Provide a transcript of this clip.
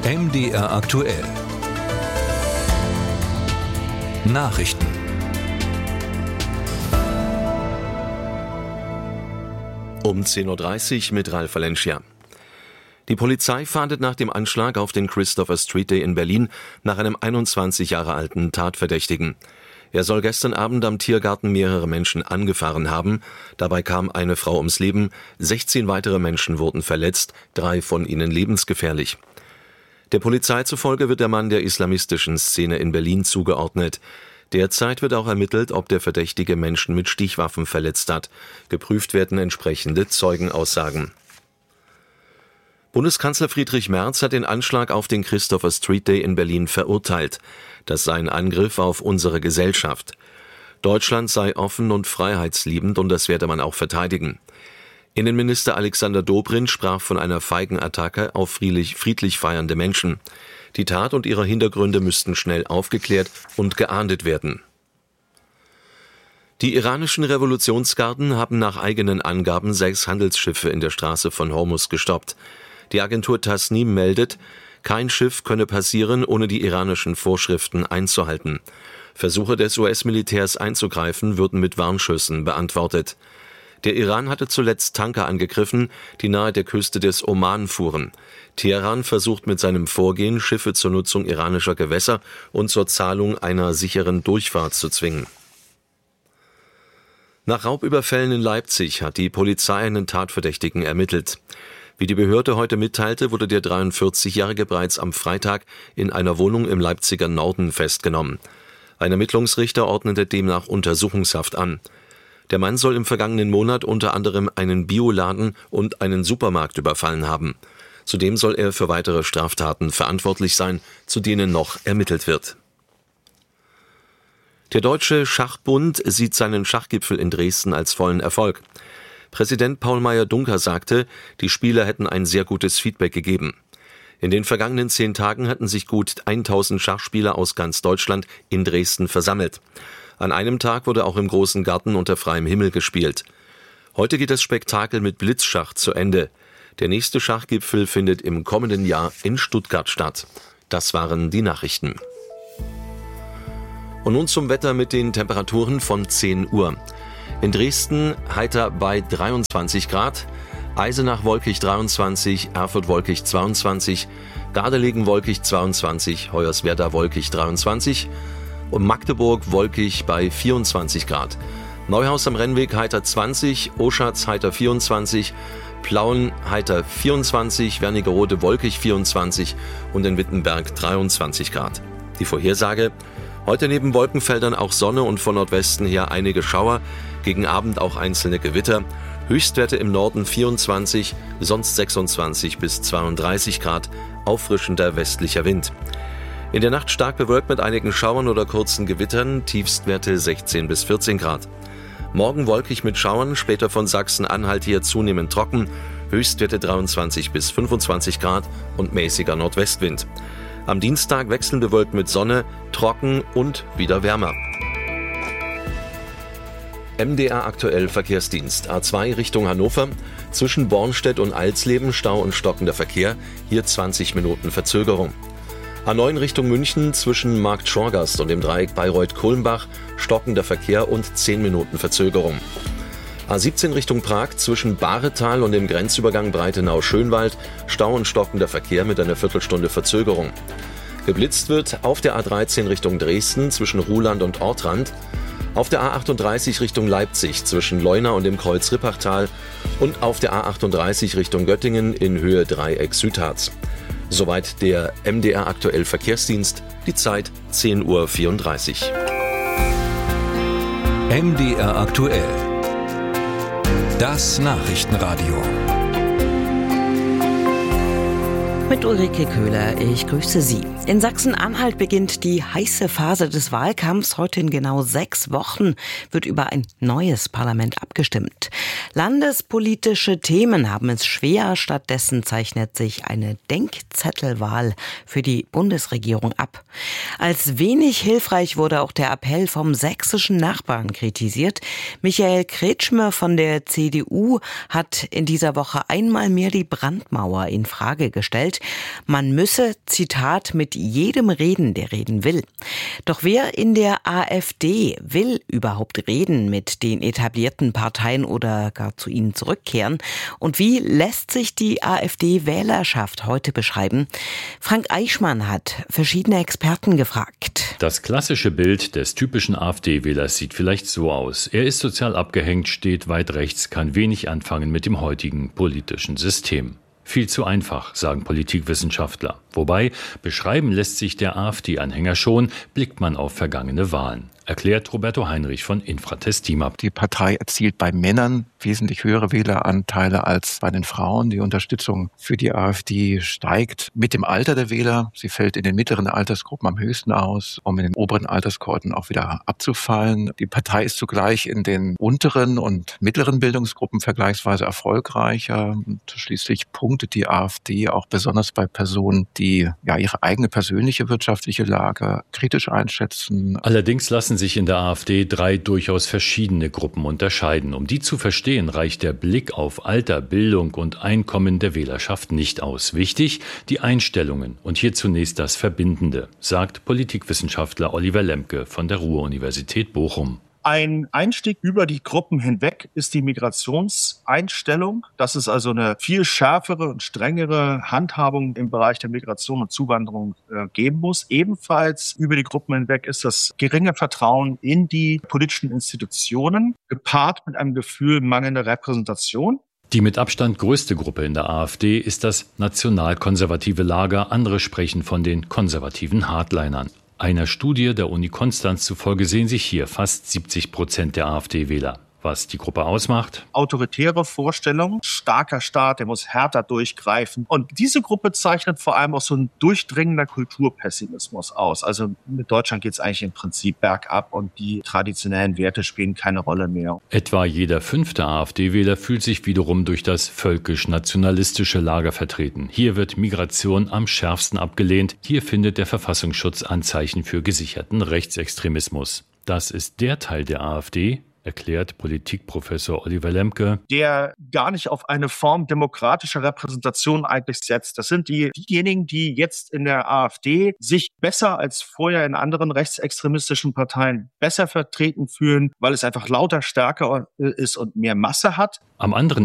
MDR aktuell. Nachrichten. Um 10.30 Uhr mit Ralf Valencia. Die Polizei fahndet nach dem Anschlag auf den Christopher Street Day in Berlin nach einem 21 Jahre alten Tatverdächtigen. Er soll gestern Abend am Tiergarten mehrere Menschen angefahren haben. Dabei kam eine Frau ums Leben, 16 weitere Menschen wurden verletzt, 3 von ihnen lebensgefährlich. Der Polizei zufolge wird der Mann der islamistischen Szene in Berlin zugeordnet. Derzeit wird auch ermittelt, ob der Verdächtige Menschen mit Stichwaffen verletzt hat. Geprüft werden entsprechende Zeugenaussagen. Bundeskanzler Friedrich Merz hat den Anschlag auf den Christopher Street Day in Berlin verurteilt. Das sei ein Angriff auf unsere Gesellschaft. Deutschland sei offen und freiheitsliebend und das werde man auch verteidigen. Innenminister Alexander Dobrindt sprach von einer feigen Attacke auf friedlich feiernde Menschen. Die Tat und ihre Hintergründe müssten schnell aufgeklärt und geahndet werden. Die iranischen Revolutionsgarden haben nach eigenen Angaben 6 Handelsschiffe in der Straße von Hormuz gestoppt. Die Agentur Tasnim meldet, kein Schiff könne passieren, ohne die iranischen Vorschriften einzuhalten. Versuche des US-Militärs einzugreifen würden mit Warnschüssen beantwortet. Der Iran hatte zuletzt Tanker angegriffen, die nahe der Küste des Oman fuhren. Teheran versucht mit seinem Vorgehen, Schiffe zur Nutzung iranischer Gewässer und zur Zahlung einer sicheren Durchfahrt zu zwingen. Nach Raubüberfällen in Leipzig hat die Polizei einen Tatverdächtigen ermittelt. Wie die Behörde heute mitteilte, wurde der 43-Jährige bereits am Freitag in einer Wohnung im Leipziger Norden festgenommen. Ein Ermittlungsrichter ordnete demnach Untersuchungshaft an. Der Mann soll im vergangenen Monat unter anderem einen Bioladen und einen Supermarkt überfallen haben. Zudem soll er für weitere Straftaten verantwortlich sein, zu denen noch ermittelt wird. Der Deutsche Schachbund sieht seinen Schachgipfel in Dresden als vollen Erfolg. Präsident Paul Meyer-Dunker sagte, die Spieler hätten ein sehr gutes Feedback gegeben. In den vergangenen 10 Tagen hatten sich gut 1000 Schachspieler aus ganz Deutschland in Dresden versammelt. An einem Tag wurde auch im großen Garten unter freiem Himmel gespielt. Heute geht das Spektakel mit Blitzschach zu Ende. Der nächste Schachgipfel findet im kommenden Jahr in Stuttgart statt. Das waren die Nachrichten. Und nun zum Wetter mit den Temperaturen von 10 Uhr. In Dresden heiter bei 23 Grad, Eisenach wolkig 23, Erfurt wolkig 22, Gardelegen wolkig 22, Hoyerswerda wolkig 23 und Magdeburg wolkig bei 24 Grad. Neuhaus am Rennweg heiter 20, Oschatz heiter 24, Plauen heiter 24, Wernigerode wolkig 24 und in Wittenberg 23 Grad. Die Vorhersage: heute neben Wolkenfeldern auch Sonne und von Nordwesten her einige Schauer, gegen Abend auch einzelne Gewitter. Höchstwerte im Norden 24, sonst 26 bis 32 Grad, auffrischender westlicher Wind. In der Nacht stark bewölkt mit einigen Schauern oder kurzen Gewittern, Tiefstwerte 16 bis 14 Grad. Morgen wolkig mit Schauern, später von Sachsen-Anhalt her zunehmend trocken, Höchstwerte 23 bis 25 Grad und mäßiger Nordwestwind. Am Dienstag wechselnd bewölkt mit Sonne, trocken und wieder wärmer. MDR aktuell Verkehrsdienst. A2 Richtung Hannover. Zwischen Bornstedt und Alsleben Stau und stockender Verkehr. Hier 20 Minuten Verzögerung. A9 Richtung München zwischen Markt Schorgast und dem Dreieck Bayreuth-Kulmbach. Stockender Verkehr und 10 Minuten Verzögerung. A17 Richtung Prag zwischen Bahretal und dem Grenzübergang Breitenau-Schönwald. Stau und stockender Verkehr mit einer Viertelstunde Verzögerung. Geblitzt wird auf der A13 Richtung Dresden zwischen Ruhland und Ortrand. Auf der A38 Richtung Leipzig zwischen Leuna und dem Kreuz Rippachtal und auf der A38 Richtung Göttingen in Höhe Dreieck Südharz. Soweit der MDR aktuell Verkehrsdienst, die Zeit 10.34 Uhr. MDR aktuell. Das Nachrichtenradio. Mit Ulrike Köhler, ich grüße Sie. In Sachsen-Anhalt beginnt die heiße Phase des Wahlkampfs. Heute in genau 6 Wochen wird über ein neues Parlament abgestimmt. Landespolitische Themen haben es schwer. Stattdessen zeichnet sich eine Denkzettelwahl für die Bundesregierung ab. Als wenig hilfreich wurde auch der Appell vom sächsischen Nachbarn kritisiert. Michael Kretschmer von der CDU hat in dieser Woche einmal mehr die Brandmauer in Frage gestellt. Man müsse, Zitat, mit jedem reden, der reden will. Doch wer in der AfD will überhaupt reden mit den etablierten Parteien oder gar zu ihnen zurückkehren? Und wie lässt sich die AfD-Wählerschaft heute beschreiben? Frank Eichmann hat verschiedene Experten gefragt. Das klassische Bild des typischen AfD-Wählers sieht vielleicht so aus. Er ist sozial abgehängt, steht weit rechts, kann wenig anfangen mit dem heutigen politischen System. Viel zu einfach, sagen Politikwissenschaftler. Wobei, beschreiben lässt sich der AfD-Anhänger schon, blickt man auf vergangene Wahlen. Erklärt Roberto Heinrich von Infratest Team-Up. Die Partei erzielt bei Männern wesentlich höhere Wähleranteile als bei den Frauen. Die Unterstützung für die AfD steigt mit dem Alter der Wähler. Sie fällt in den mittleren Altersgruppen am höchsten aus, um in den oberen Alterskohorten auch wieder abzufallen. Die Partei ist zugleich in den unteren und mittleren Bildungsgruppen vergleichsweise erfolgreicher. Und schließlich punktet die AfD auch besonders bei Personen, die ihre eigene persönliche wirtschaftliche Lage kritisch einschätzen. Allerdings lassen sich in der AfD 3 durchaus verschiedene Gruppen unterscheiden. Um die zu verstehen, reicht der Blick auf Alter, Bildung und Einkommen der Wählerschaft nicht aus. Wichtig, die Einstellungen und hier zunächst das Verbindende, sagt Politikwissenschaftler Oliver Lemke von der Ruhr-Universität Bochum. Ein Einstieg über die Gruppen hinweg ist die Migrationseinstellung, dass es also eine viel schärfere und strengere Handhabung im Bereich der Migration und Zuwanderung geben muss. Ebenfalls über die Gruppen hinweg ist das geringe Vertrauen in die politischen Institutionen, gepaart mit einem Gefühl mangelnder Repräsentation. Die mit Abstand größte Gruppe in der AfD ist das nationalkonservative Lager. Andere sprechen von den konservativen Hardlinern. Einer Studie der Uni Konstanz zufolge sehen sich hier fast 70% der AfD-Wähler. Was die Gruppe ausmacht? Autoritäre Vorstellungen, starker Staat, der muss härter durchgreifen. Und diese Gruppe zeichnet vor allem auch so ein durchdringender Kulturpessimismus aus. Also mit Deutschland geht es eigentlich im Prinzip bergab und die traditionellen Werte spielen keine Rolle mehr. Etwa jeder 5. AfD-Wähler fühlt sich wiederum durch das völkisch-nationalistische Lager vertreten. Hier wird Migration am schärfsten abgelehnt. Hier findet der Verfassungsschutz Anzeichen für gesicherten Rechtsextremismus. Das ist der Teil der AfD, erklärt Politikprofessor Oliver Lemke, der gar nicht auf eine Form demokratischer Repräsentation eigentlich setzt. Das sind diejenigen, die jetzt in der AfD sich besser als vorher in anderen rechtsextremistischen Parteien besser vertreten fühlen, weil es einfach lauter, stärker ist und mehr Masse hat. Am anderen